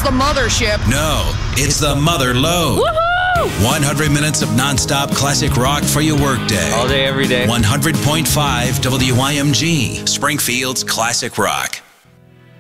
the mothership. No, it's the Mother Load. Woohoo! 100 minutes of nonstop classic rock for your workday. All day, every day. 100.5 WYMG, Springfield's classic rock.